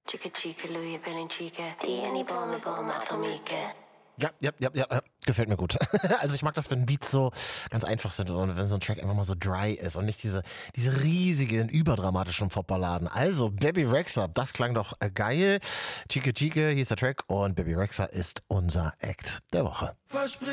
Chica chica, Louis Bellinchica, die Bombe, Bombe Atomique. Ja, gefällt mir gut. Also ich mag das, wenn Beats so ganz einfach sind und wenn so ein Track einfach mal so dry ist und nicht diese riesigen, überdramatischen Popballaden. Also Bebe Rexha, das klang doch geil. Chica Chica hieß der Track und Bebe Rexha ist unser Act der Woche.